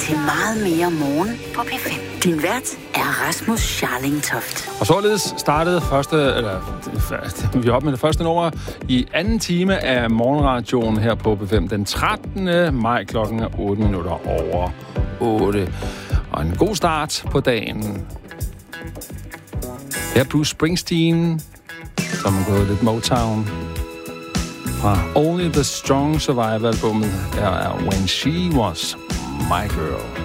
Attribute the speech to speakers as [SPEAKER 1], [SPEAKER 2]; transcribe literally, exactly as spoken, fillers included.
[SPEAKER 1] til meget mere morgen på P fem. Din vært er Rasmus Scharling Toft.
[SPEAKER 2] Og således startede første, eller vi er oppe med det første nummer i anden time af morgenradioen her på P fem den trettende maj klokken er otte minutter over otte. Og en god start på dagen. Her er Bruce Springsteen, som er gået lidt Motown. Fra Only the Strong Survive-albummet er When She Was My Girl.